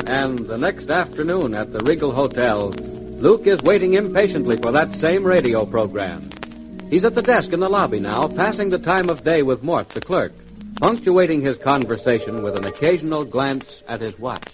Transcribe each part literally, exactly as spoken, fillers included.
And the next afternoon at the Regal Hotel, Luke is waiting impatiently for that same radio program. He's at the desk in the lobby now, passing the time of day with Mort, the clerk, punctuating his conversation with an occasional glance at his watch.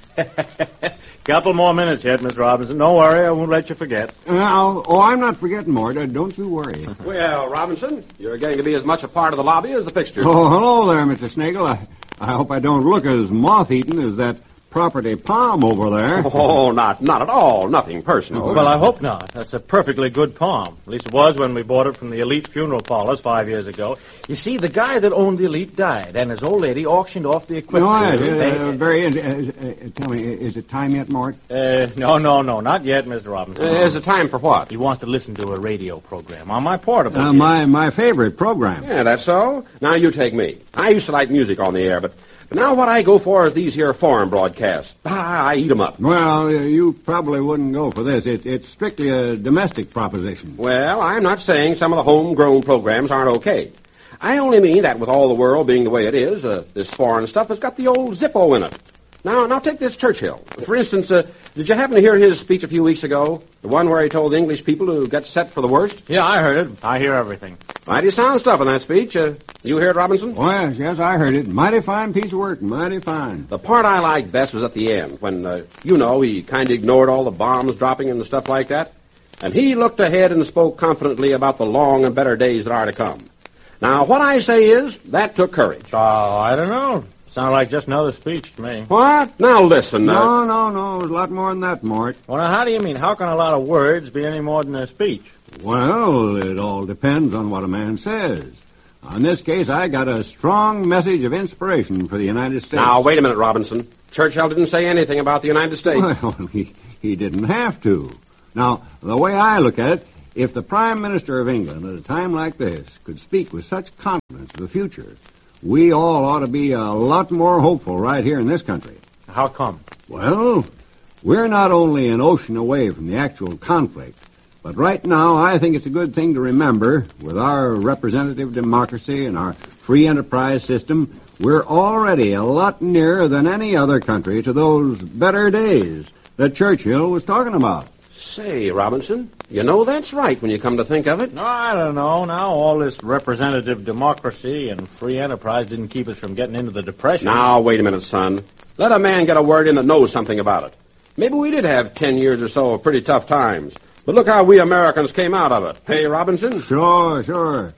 Couple more minutes yet, Mister Robinson. Don't worry, I won't let you forget. Uh, oh, I'm not forgetting, Mort. Uh, don't you worry. Well, Robinson, you're getting to be as much a part of the lobby as the fixture. Oh, hello there, Mister Snaggle. I, I hope I don't look as moth-eaten as that property palm over there. Oh, not not at all. Nothing personal. Well, I hope not. That's a perfectly good palm. At least it was when we bought it from the Elite Funeral Parlors five years ago. You see, the guy that owned the Elite died, and his old lady auctioned off the equipment. No, yes, uh, uh, very. Uh, uh, tell me, is it time yet, Mort? Uh, no, no, no, not yet, Mister Robinson. Uh, is it time for what? He wants to listen to a radio program on my portable. Uh, my my favorite program. Yeah, that's so. Now you take me. I used to like music on the air, but. But now what I go for is these here foreign broadcasts. Ah, I eat 'em up. Well, you probably wouldn't go for this. It, it's strictly a domestic proposition. Well, I'm not saying some of the homegrown programs aren't okay. I only mean that with all the world being the way it is, uh, this foreign stuff has got the old Zippo in it. Now, now take this Churchill. For instance, uh, did you happen to hear his speech a few weeks ago? The one where he told the English people to get set for the worst? Yeah, I heard it. I hear everything. Mighty sound stuff in that speech. Uh, you hear it, Robinson? Oh, yes, yes, I heard it. Mighty fine piece of work, mighty fine. The part I liked best was at the end, when, uh, you know, he kind of ignored all the bombs dropping and stuff like that. And he looked ahead and spoke confidently about the long and better days that are to come. Now, what I say is, that took courage. Oh, I don't know. Sounded like just another speech to me. What? Now listen. Uh... No, no, no. It was a lot more than that, Mort. Well, now, how do you mean? How can a lot of words be any more than a speech? Well, it all depends on what a man says. In this case, I got a strong message of inspiration for the United States. Now, wait a minute, Robinson. Churchill didn't say anything about the United States. Well, he, he didn't have to. Now, the way I look at it, if the Prime Minister of England at a time like this could speak with such confidence of the future, we all ought to be a lot more hopeful right here in this country. How come? Well, we're not only an ocean away from the actual conflict, but right now I think it's a good thing to remember, with our representative democracy and our free enterprise system, we're already a lot nearer than any other country to those better days that Churchill was talking about. Say, Robinson, you know that's right when you come to think of it. No, I don't know. Now, all this representative democracy and free enterprise didn't keep us from getting into the Depression. Now, wait a minute, son. Let a man get a word in that knows something about it. Maybe we did have ten years or so of pretty tough times. But look how we Americans came out of it. Hey, Robinson? Sure, sure.